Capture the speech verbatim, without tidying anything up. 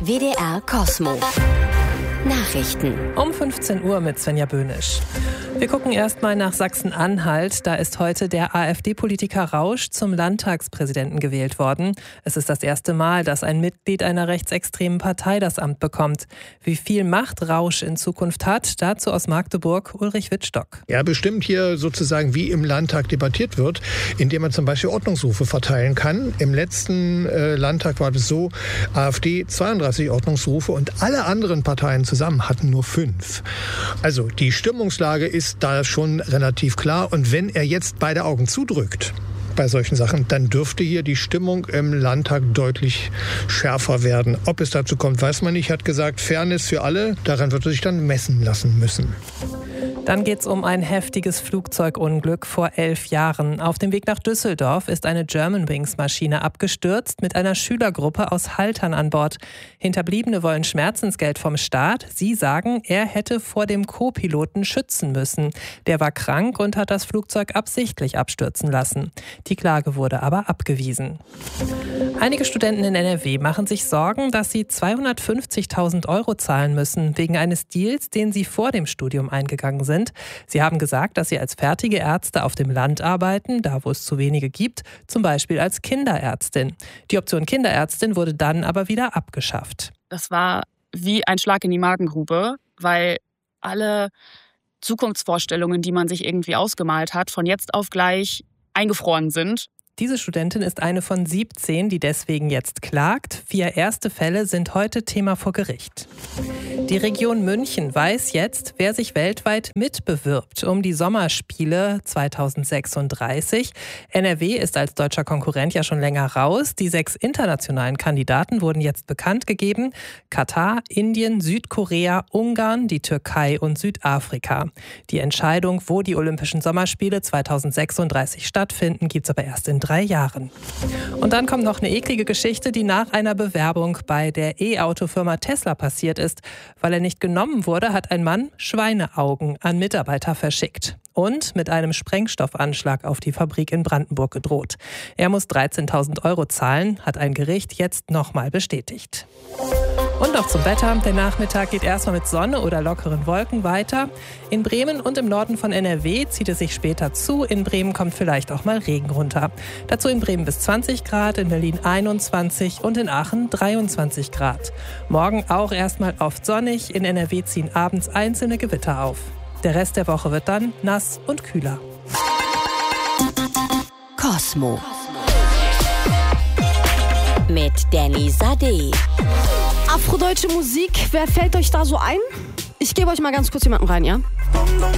W D R Kosmo. Nachrichten. Um fünfzehn Uhr mit Svenja Böhnisch. Wir gucken erstmal nach Sachsen-Anhalt. Da ist heute der AfD-Politiker Rausch zum Landtagspräsidenten gewählt worden. Es ist das erste Mal, dass ein Mitglied einer rechtsextremen Partei das Amt bekommt. Wie viel Macht Rausch in Zukunft hat, dazu aus Magdeburg Ulrich Wittstock. Er bestimmt hier sozusagen, wie im Landtag debattiert wird, indem er zum Beispiel Ordnungsrufe verteilen kann. Im letzten äh, Landtag war es so, AfD zweiunddreißig Ordnungsrufe und alle anderen Parteien zusammen hatten nur fünf. Also die Stimmungslage ist da schon relativ klar. Und wenn er jetzt beide Augen zudrückt bei solchen Sachen, dann dürfte hier die Stimmung im Landtag deutlich schärfer werden. Ob es dazu kommt, weiß man nicht. Er hat gesagt, Fairness für alle, daran wird er sich dann messen lassen müssen. Dann geht es um ein heftiges Flugzeugunglück vor elf Jahren. Auf dem Weg nach Düsseldorf ist eine Germanwings-Maschine abgestürzt mit einer Schülergruppe aus Haltern an Bord. Hinterbliebene wollen Schmerzensgeld vom Staat. Sie sagen, er hätte vor dem Co-Piloten schützen müssen. Der war krank und hat das Flugzeug absichtlich abstürzen lassen. Die Klage wurde aber abgewiesen. Einige Studenten in N R W machen sich Sorgen, dass sie zweihundertfünfzigtausend Euro zahlen müssen, wegen eines Deals, den sie vor dem Studium eingegangen sind. Sie haben gesagt, dass sie als fertige Ärzte auf dem Land arbeiten, da wo es zu wenige gibt, zum Beispiel als Kinderärztin. Die Option Kinderärztin wurde dann aber wieder abgeschafft. Das war wie ein Schlag in die Magengrube, weil alle Zukunftsvorstellungen, die man sich irgendwie ausgemalt hat, von jetzt auf gleich eingefroren sind. Diese Studentin ist eine von siebzehn, die deswegen jetzt klagt. Vier erste Fälle sind heute Thema vor Gericht. Die Region München weiß jetzt, wer sich weltweit mitbewirbt um die Sommerspiele zweitausendsechsunddreißig. N R W ist als deutscher Konkurrent ja schon länger raus. Die sechs internationalen Kandidaten wurden jetzt bekannt gegeben. Katar, Indien, Südkorea, Ungarn, die Türkei und Südafrika. Die Entscheidung, wo die Olympischen Sommerspiele zweitausendsechsunddreißig stattfinden, gibt es aber erst in drei Jahren. Und dann kommt noch eine eklige Geschichte, die nach einer Bewerbung bei der E-Auto-Firma Tesla passiert ist. Weil er nicht genommen wurde, hat ein Mann Schweineaugen an Mitarbeiter verschickt und mit einem Sprengstoffanschlag auf die Fabrik in Brandenburg gedroht. Er muss dreizehntausend Euro zahlen, hat ein Gericht jetzt nochmal bestätigt. Und noch zum Wetter. Der Nachmittag geht erstmal mit Sonne oder lockeren Wolken weiter. In Bremen und im Norden von N R W zieht es sich später zu. In Bremen kommt vielleicht auch mal Regen runter. Dazu in Bremen bis zwanzig Grad, in Berlin einundzwanzig und in Aachen dreiundzwanzig Grad. Morgen auch erstmal oft sonnig. In N R W ziehen abends einzelne Gewitter auf. Der Rest der Woche wird dann nass und kühler. Kosmo. Mit Danny Sade. Afrodeutsche Musik, wer fällt euch da so ein? Ich gebe euch mal ganz kurz jemanden rein, ja?